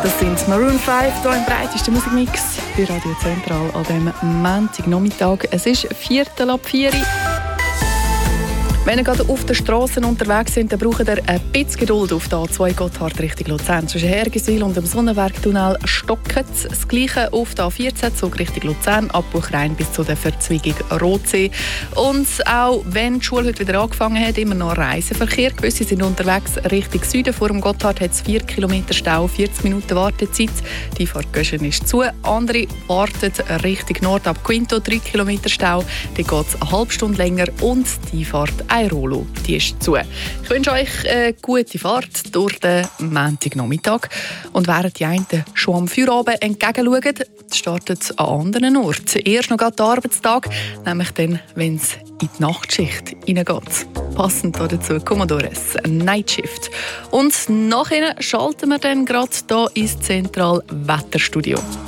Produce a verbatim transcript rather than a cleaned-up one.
Das sind Maroon fünf hier im breitesten Musikmix bei Radio Zentral an diesem Montagnachmittag. Es ist Viertel ab vier. Wenn ihr gerade auf den Strassen unterwegs sind, dann braucht ihr ein bisschen Geduld auf der A zwei Gotthard Richtung Luzern. Zwischen Hergiswil und dem Sonnenbergtunnel stockt das Gleiche auf der A vierzehn Zug Richtung Luzern, Abbruchrein bis zu der Verzweigung Rotsee. Und auch wenn die Schule heute wieder angefangen hat, immer noch Reiseverkehr. Gewisse sind unterwegs Richtung Süden. Vor dem Gotthard hat es vier Kilometer Stau, vierzig Minuten Wartezeit. Die Fahrt Göschen ist zu. Andere warten Richtung Nord ab Quinto, drei Kilometer Stau. Dann geht es eine halbe Stunde länger und die Fahrt Airolo, die ist zu. Ich wünsche euch eine gute Fahrt durch den Montagnachmittag. Und während die einen schon am Feierabend entgegenschauen, startet es an anderen Orten. Erst noch der Arbeitstag, nämlich dann, wenn es in die Nachtschicht hineingeht. Passend dazu Commodores Night Shift. Und nachher schalten wir dann gerade hier ins Zentral Wetterstudio.